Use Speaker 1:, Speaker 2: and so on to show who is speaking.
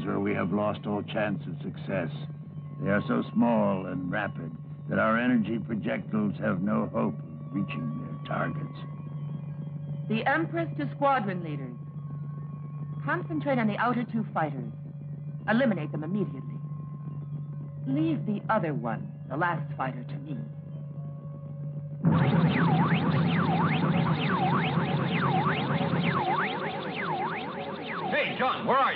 Speaker 1: where we have lost all chance of success. They are so small and rapid that our energy projectiles have no hope of reaching their targets.
Speaker 2: The Empress to squadron leaders. Concentrate on the outer two fighters. Eliminate them immediately. Leave the other one, the last fighter, to me.
Speaker 3: Hey, John, where are